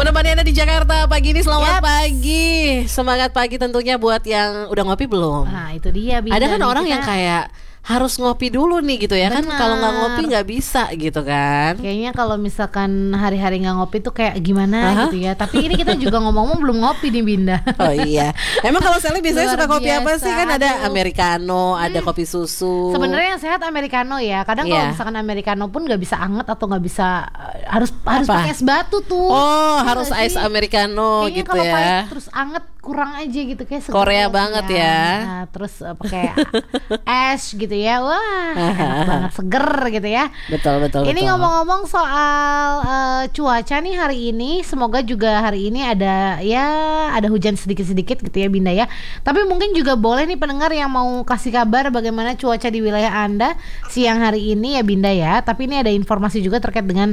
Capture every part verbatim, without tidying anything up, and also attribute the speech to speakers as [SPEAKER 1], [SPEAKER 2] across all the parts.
[SPEAKER 1] menemani Anda di Jakarta pagi ini. Selamat
[SPEAKER 2] Yep.
[SPEAKER 1] pagi. Semangat pagi tentunya buat yang udah ngopi belum?
[SPEAKER 2] Nah itu dia.
[SPEAKER 1] Ada kan orang
[SPEAKER 2] kita...
[SPEAKER 1] yang kayak harus ngopi dulu nih gitu ya. Kan
[SPEAKER 2] Benar.
[SPEAKER 1] kalau nggak ngopi nggak bisa gitu kan.
[SPEAKER 2] Kayaknya kalau misalkan hari-hari nggak ngopi tuh kayak gimana
[SPEAKER 1] Aha.
[SPEAKER 2] gitu ya. Tapi ini kita juga ngomong-ngomong belum ngopi nih Binda.
[SPEAKER 1] Oh iya. Emang kalau Sally biasanya
[SPEAKER 2] Luar
[SPEAKER 1] suka kopi apa
[SPEAKER 2] biasa.
[SPEAKER 1] sih? Kan ada
[SPEAKER 2] Aduh.
[SPEAKER 1] americano, ada kopi susu.
[SPEAKER 2] Sebenarnya yang sehat americano ya. Kadang
[SPEAKER 1] Iya.
[SPEAKER 2] kalau misalkan americano pun nggak bisa anget atau nggak bisa uh, harus harus
[SPEAKER 1] Apa?
[SPEAKER 2] pakai es batu tuh.
[SPEAKER 1] Oh,
[SPEAKER 2] Iya
[SPEAKER 1] harus
[SPEAKER 2] nggak
[SPEAKER 1] ice
[SPEAKER 2] sih?
[SPEAKER 1] americano
[SPEAKER 2] Kayaknya
[SPEAKER 1] gitu
[SPEAKER 2] kalau
[SPEAKER 1] ya.
[SPEAKER 2] pahit terus anget kurang aja gitu kayak seger
[SPEAKER 1] Korea
[SPEAKER 2] banget
[SPEAKER 1] banget ya.
[SPEAKER 2] Nah, terus uh, pakai es gitu ya. Wah, enak banget seger gitu ya.
[SPEAKER 1] Betul betul.
[SPEAKER 2] Ini
[SPEAKER 1] betul.
[SPEAKER 2] ngomong-ngomong soal uh, cuaca nih hari ini, semoga juga hari ini ada ya ada hujan sedikit-sedikit gitu ya Binda ya. Tapi mungkin juga boleh nih pendengar yang mau kasih kabar bagaimana cuaca di wilayah Anda siang hari ini ya Binda ya. Tapi ini ada informasi juga terkait dengan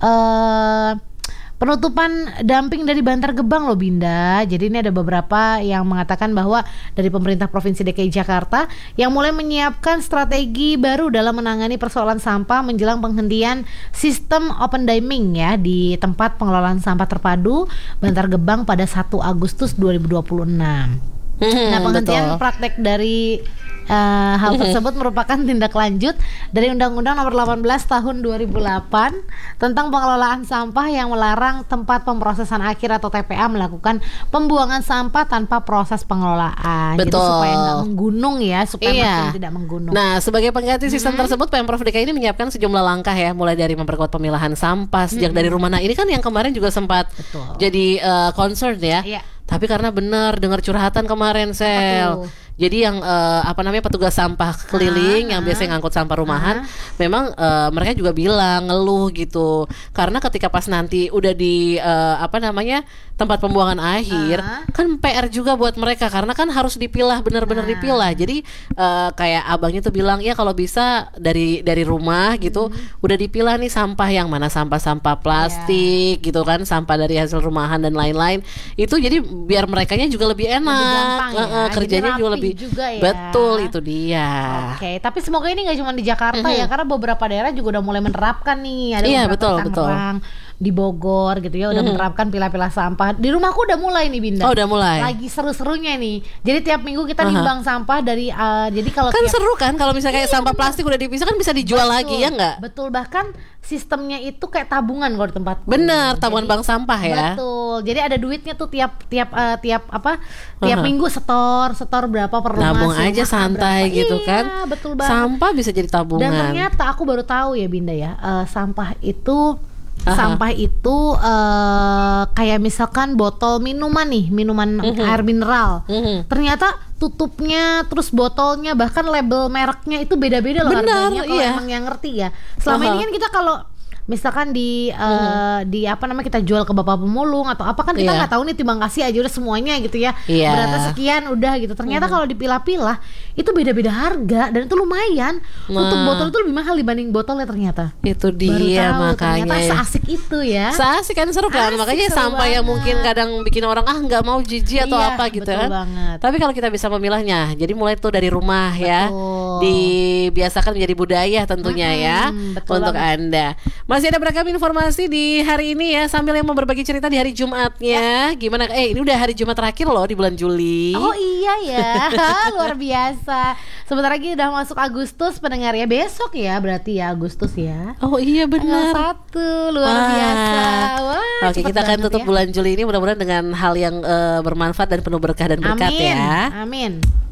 [SPEAKER 2] uh, penutupan dumping dari Bantar Gebang loh Binda. Jadi ini ada beberapa yang mengatakan bahwa dari pemerintah Provinsi D K I Jakarta yang mulai menyiapkan strategi baru dalam menangani persoalan sampah menjelang penghentian sistem open damming ya di tempat pengelolaan sampah terpadu Bantar Gebang pada satu Agustus dua ribu dua puluh enam.
[SPEAKER 1] Hmm,
[SPEAKER 2] Nah penghentian
[SPEAKER 1] betul.
[SPEAKER 2] praktek dari uh, hal tersebut merupakan tindak lanjut dari Undang-Undang Nomor delapan belas Tahun dua ribu delapan tentang pengelolaan sampah yang melarang tempat pemrosesan akhir atau T P A melakukan pembuangan sampah tanpa proses pengelolaan. Jadi
[SPEAKER 1] Betul.
[SPEAKER 2] supaya nggak menggunung ya, supaya
[SPEAKER 1] Iya.
[SPEAKER 2] makin tidak menggunung.
[SPEAKER 1] Nah, sebagai pengganti sistem tersebut, Pemprov D K I ini menyiapkan sejumlah langkah ya, mulai dari memperkuat pemilahan sampah sejak dari rumah. Nah, ini kan yang kemarin juga sempat
[SPEAKER 2] Betul.
[SPEAKER 1] jadi eh, concern ya.
[SPEAKER 2] Iya.
[SPEAKER 1] Tapi karena benar dengar curhatan kemarin Sel.
[SPEAKER 2] tuh?
[SPEAKER 1] Jadi yang eh, apa namanya petugas sampah keliling
[SPEAKER 2] Ah,
[SPEAKER 1] yang
[SPEAKER 2] ah.
[SPEAKER 1] biasanya ngangkut sampah rumahan, memang eh, mereka juga bilang ngeluh gitu. Karena ketika pas nanti udah di eh, apa namanya tempat pembuangan akhir,
[SPEAKER 2] Ah.
[SPEAKER 1] kan P R juga buat mereka karena kan harus dipilah benar-benar
[SPEAKER 2] Nah.
[SPEAKER 1] dipilah. Jadi eh, kayak abangnya tuh bilang ya kalau bisa dari dari rumah gitu
[SPEAKER 2] Hmm.
[SPEAKER 1] udah dipilah nih sampah yang mana sampah-sampah plastik gitu kan, sampah dari hasil rumahan dan lain-lain. Itu jadi biar merekanya juga lebih enak.
[SPEAKER 2] gampang ya,
[SPEAKER 1] Eh, eh,
[SPEAKER 2] jadi
[SPEAKER 1] kerjanya juga
[SPEAKER 2] rapi
[SPEAKER 1] lebih
[SPEAKER 2] juga ya.
[SPEAKER 1] betul itu dia.
[SPEAKER 2] Oke, tapi semoga ini nggak cuma di Jakarta
[SPEAKER 1] Mhm.
[SPEAKER 2] ya, karena beberapa daerah juga udah mulai menerapkan nih. Ada
[SPEAKER 1] Iya,
[SPEAKER 2] beberapa
[SPEAKER 1] betul, betul.
[SPEAKER 2] Tangerang, di Bogor gitu ya, udah
[SPEAKER 1] Mhm.
[SPEAKER 2] menerapkan pilah-pilah sampah. Di rumahku udah mulai nih Binda.
[SPEAKER 1] Oh, udah mulai.
[SPEAKER 2] Lagi seru-serunya nih. Jadi tiap minggu kita
[SPEAKER 1] Aha.
[SPEAKER 2] nimbang sampah dari. uh, jadi kalau
[SPEAKER 1] Kan
[SPEAKER 2] tiap,
[SPEAKER 1] seru kan kalau misalnya kayak sampah plastik udah dipisah kan bisa dijual
[SPEAKER 2] Betul,
[SPEAKER 1] lagi ya nggak?
[SPEAKER 2] Betul, bahkan sistemnya itu kayak tabungan kalau di tempatku.
[SPEAKER 1] Bener, tabungan
[SPEAKER 2] Jadi-
[SPEAKER 1] bank sampah ya.
[SPEAKER 2] Betul. Jadi ada duitnya tuh tiap tiap uh, tiap apa? Tiap
[SPEAKER 1] Aha.
[SPEAKER 2] minggu setor, setor berapa per rumah.
[SPEAKER 1] Nabung
[SPEAKER 2] si
[SPEAKER 1] aja
[SPEAKER 2] rumah
[SPEAKER 1] santai
[SPEAKER 2] berapa.
[SPEAKER 1] gitu
[SPEAKER 2] Iya,
[SPEAKER 1] kan.
[SPEAKER 2] betul banget.
[SPEAKER 1] Sampah bisa jadi tabungan.
[SPEAKER 2] Dan ternyata aku baru tahu ya Binda ya, uh, sampah itu
[SPEAKER 1] Aha.
[SPEAKER 2] sampah itu uh, kayak misalkan botol minuman nih, minuman
[SPEAKER 1] Mhm.
[SPEAKER 2] air mineral.
[SPEAKER 1] Mhm.
[SPEAKER 2] Ternyata tutupnya, terus botolnya, bahkan label mereknya itu beda-beda loh
[SPEAKER 1] Benar,
[SPEAKER 2] harganya kalau
[SPEAKER 1] iya.
[SPEAKER 2] emang yang ngerti ya. Selama
[SPEAKER 1] Aha.
[SPEAKER 2] ini kan kita kalau misalkan di uh, di apa namanya kita jual ke bapak pemulung atau apa kan kita
[SPEAKER 1] Iya.
[SPEAKER 2] nggak tahu nih timbang kasih aja udah semuanya gitu ya.
[SPEAKER 1] Iya.
[SPEAKER 2] Beratnya sekian udah gitu. Ternyata kalau dipilah-pilah itu beda-beda harga dan itu lumayan. Tutup
[SPEAKER 1] Nah.
[SPEAKER 2] botol itu lebih mahal dibanding botolnya ternyata.
[SPEAKER 1] Itu
[SPEAKER 2] Baru
[SPEAKER 1] dia
[SPEAKER 2] tahu,
[SPEAKER 1] makanya.
[SPEAKER 2] ternyata seasik itu ya.
[SPEAKER 1] Seasik kan seru kan,
[SPEAKER 2] Asik,
[SPEAKER 1] makanya
[SPEAKER 2] seru
[SPEAKER 1] sampah yang
[SPEAKER 2] banget.
[SPEAKER 1] mungkin kadang bikin orang ah nggak mau jijik atau
[SPEAKER 2] Iya,
[SPEAKER 1] apa gitu
[SPEAKER 2] betul
[SPEAKER 1] kan.
[SPEAKER 2] banget.
[SPEAKER 1] Tapi kalau kita bisa memilahnya, jadi mulai tuh dari rumah ya,
[SPEAKER 2] Betul.
[SPEAKER 1] dibiasakan menjadi budaya tentunya ya
[SPEAKER 2] Mm-mm, betul
[SPEAKER 1] untuk
[SPEAKER 2] banget.
[SPEAKER 1] Anda. Masih ada beragam informasi di hari ini ya, sambil yang mau berbagi cerita di hari Jumatnya. Gimana? Eh ini udah hari Jumat terakhir loh di bulan Juli.
[SPEAKER 2] Oh iya ya, luar biasa. Sebentar lagi udah masuk Agustus pendengar ya. Besok ya berarti ya Agustus ya.
[SPEAKER 1] Oh iya
[SPEAKER 2] Tanggal
[SPEAKER 1] benar.
[SPEAKER 2] satu, luar
[SPEAKER 1] Wah.
[SPEAKER 2] biasa. Wah,
[SPEAKER 1] Oke,
[SPEAKER 2] cepet
[SPEAKER 1] kita akan
[SPEAKER 2] banget
[SPEAKER 1] tutup
[SPEAKER 2] ya.
[SPEAKER 1] bulan Juli ini mudah-mudahan dengan hal yang eh, bermanfaat dan penuh berkah dan berkat
[SPEAKER 2] Amin.
[SPEAKER 1] ya.
[SPEAKER 2] Amin.